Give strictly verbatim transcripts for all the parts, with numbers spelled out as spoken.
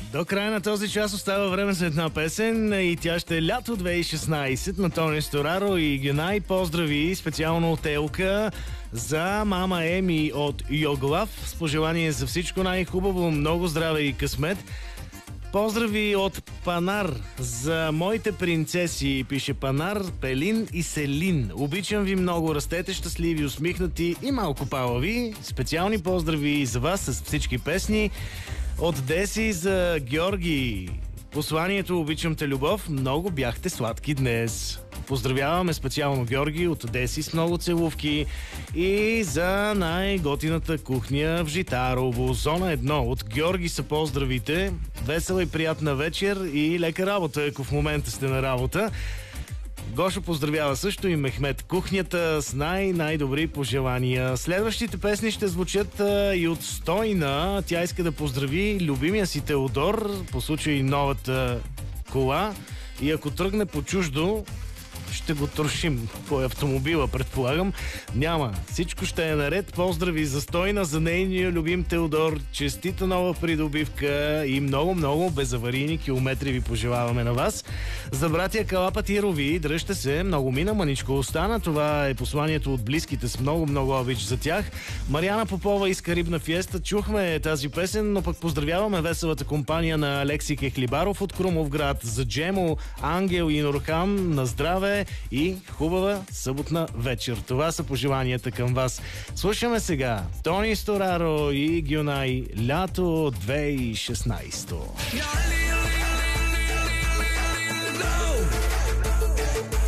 До края на този час остава време за една песен и тя ще е Лято две хиляди и шестнадесет на Тони Стораро и Гюнай. Поздрави специално от Елка за мама Еми от Йоглав с пожелание за всичко най-хубаво, много здраве и късмет. Поздрави от Панар за моите принцеси, пише Панар, Пелин и Селин. Обичам ви много, растете щастливи, усмихнати и малко палави. Специални поздрави за вас с всички песни. От Деси за Георги. Посланието "Обичам те, любов", много бяхте сладки днес. Поздравяваме специално Георги от Деси с много целувки. И за най-готината кухня в Житарово. Зона едно. От Георги са поздравите. Весела и приятна вечер и лека работа, ако в момента сте на работа. Гошо поздравява също и Мехмет кухнята с най-най-добри пожелания. Следващите песни ще звучат а, и от Стойна. Тя иска да поздрави любимия си Теодор по случай новата кола. И ако тръгне по чуждо, ще го трошим. Кой автомобила, предполагам. Няма. Всичко ще е наред. Поздрави за Стойна, за нейния любим Теодор. Честита нова придобивка и много-много безаварийни километри ви пожелаваме на вас. За братя Калапатирови, дръжте се. Много мина, маничко остана. Това е посланието от близките с много-много обич за тях. Мариана Попова иска рибна фиеста. Чухме тази песен, но пък поздравяваме веселата компания на Алекси Кехлибаров от Крумовград. За Джемо, Ангел и Нурхан на здраве и хубава съботна вечер. Това са пожеланията към вас. Слушаме сега Тони Стораро и Гюнай, Лято две хиляди и шестнадесета.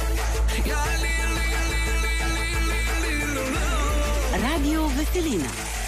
Радио Веселина.